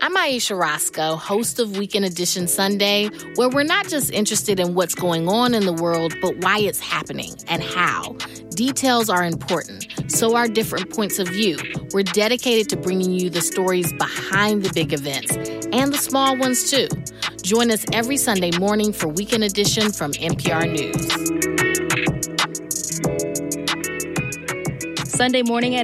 I'm Aisha Roscoe, host of Weekend Edition Sunday, where we're not just interested in what's going on in the world, but why it's happening and how. Details are important, so are different points of view. We're dedicated to bringing you the stories behind the big events and the small ones, too. Join us every Sunday morning for Weekend Edition from NPR News. Sunday morning at